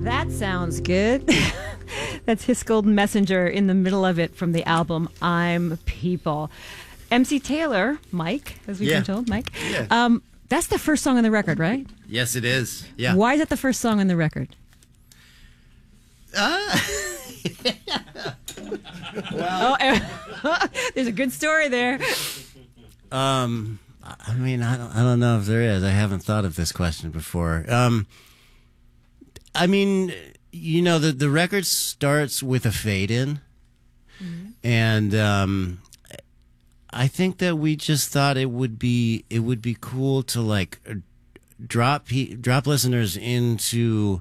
That sounds good. That's His Golden Messenger in the middle of it from the album I'm People. MC Taylor, Mike, as we've been told, Mike. Yeah. That's the first song on the record, right? Yes, it is. Yeah. Why is that the first song on the record? Well, there's a good story there. I mean, I don't know if there is. I haven't thought of this question before. I mean, you know, the record starts with a fade in, and I think that we just thought it would be cool to like drop listeners into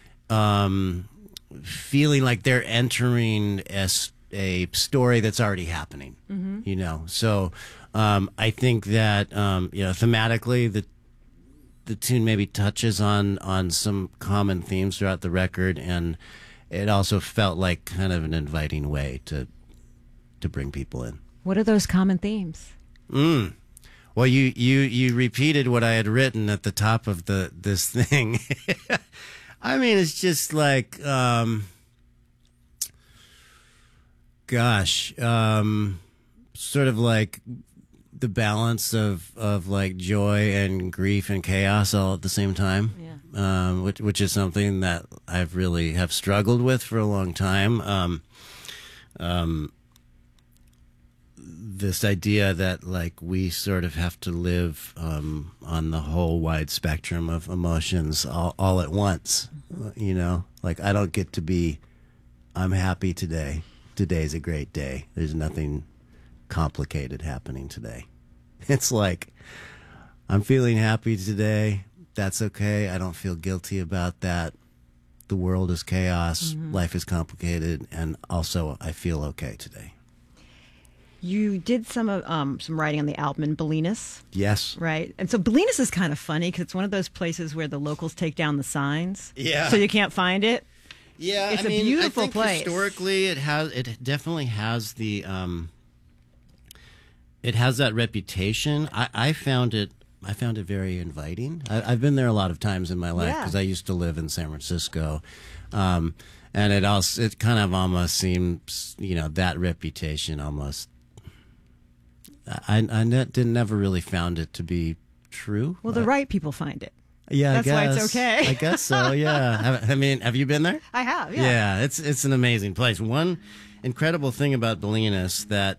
feeling like they're entering a story that's already happening. You know, so I think that you know, thematically the tune maybe touches on some common themes throughout the record, and it also felt like kind of an inviting way to bring people in. What are those common themes? Well, you repeated what I had written at the top of this thing. I mean, it's just like, sort of like the balance of like joy and grief and chaos all at the same time. Yeah. Which is something that I've really have struggled with for a long time. This idea that like we sort of have to live on the whole wide spectrum of emotions all at once. You know, like I don't get to be, I'm happy today. Today's a great day. There's nothing complicated happening today. It's like, I'm feeling happy today. That's okay. I don't feel guilty about that. The world is chaos. Life is complicated. And also I feel okay today. You did some writing on the album in Bolinas. Yes. Right. And so Bolinas is kind of funny because it's one of those places where the locals take down the signs. Yeah. So you can't find it. Yeah. It's a beautiful I think place. Historically, it definitely has the, it has that reputation. I found it very inviting. I've been there a lot of times in my life because I used to live in San Francisco. And it kind of almost seems, you know, that reputation almost, I never really found it to be true. Well, the right people find it. Yeah, that's why it's okay. I guess so. Yeah. I mean, have you been there? I have. Yeah. Yeah, it's an amazing place. One incredible thing about Bolinas that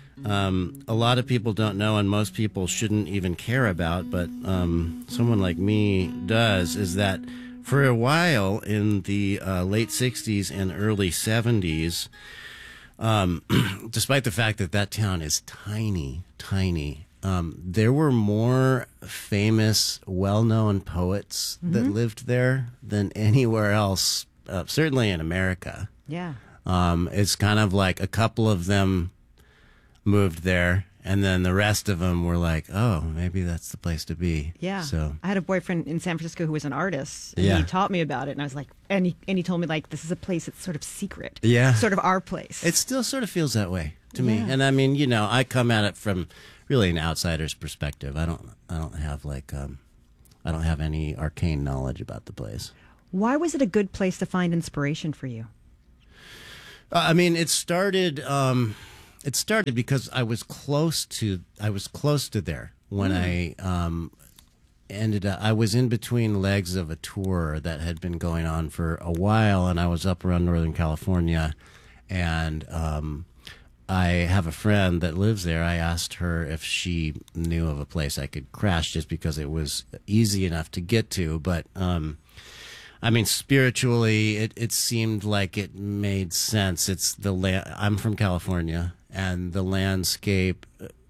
a lot of people don't know, and most people shouldn't even care about, but someone like me does, is that for a while in the late 60s and early 70s, despite the fact that town is tiny, there were more famous, well-known poets that lived there than anywhere else, certainly in America. Yeah. It's kind of like a couple of them moved there, and then the rest of them were like, oh, maybe that's the place to be. Yeah. So I had a boyfriend in San Francisco who was an artist, and he taught me about it, and I was like, and he told me like, this is a place that's sort of secret. Yeah. Sort of our place. It still sort of feels that way to me. And I mean, you know, I come at it from really an outsider's perspective. I don't have like, I don't have any arcane knowledge about the place. Why was it a good place to find inspiration for you? I mean, it started because I was close to there when I ended up. I was in between legs of a tour that had been going on for a while, and I was up around Northern California, and I have a friend that lives there. I asked her if she knew of a place I could crash just because it was easy enough to get to, but I mean, spiritually, it seemed like it made sense. It's the I'm from California, and the landscape,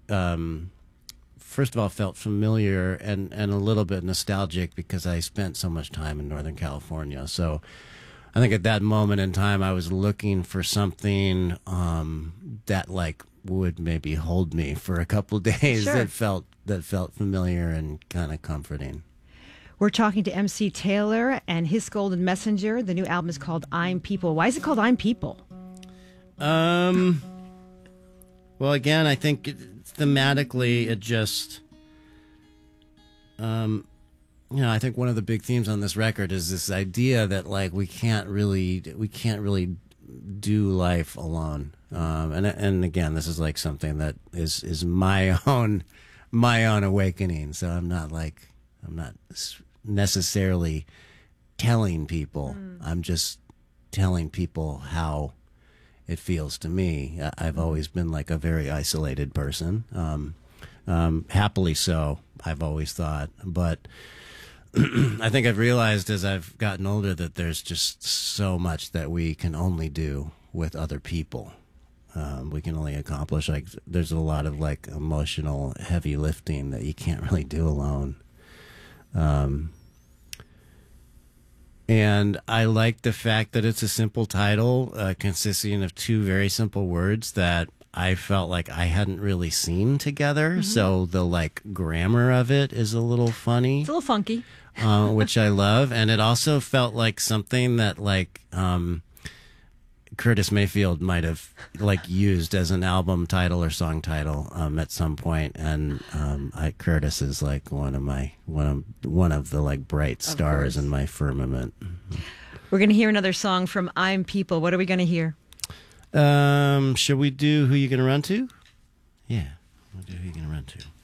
first of all, felt familiar and a little bit nostalgic because I spent so much time in Northern California. So I think at that moment in time, I was looking for something that like would maybe hold me for a couple of days. Sure. that felt familiar and kind of comforting. We're talking to MC Taylor and His Golden Messenger. The new album is called I'm People. Why is it called I'm People? Well, again, I think thematically it just, I think one of the big themes on this record is this idea that like we can't really do life alone. And again, this is like something that is my own awakening. So I'm not necessarily telling people. I'm just telling people how it feels to me. I've always been like a very isolated person. Happily so, I've always thought. But I think I've realized as I've gotten older that there's just so much that we can only do with other people. We can only accomplish, like, there's a lot of like emotional heavy lifting that you can't really do alone. And I like the fact that it's a simple title consisting of two very simple words that I felt like I hadn't really seen together. So the like grammar of it is a little funny. It's a little funky. Which I love. And it also felt like something that like Curtis Mayfield might have like used as an album title or song title at some point. And Curtis is like one of the like bright stars in my firmament. We're going to hear another song from I'm People. What are we going to hear? Should we do Who You Gonna Run To? Yeah, we'll do Who You Gonna Run To.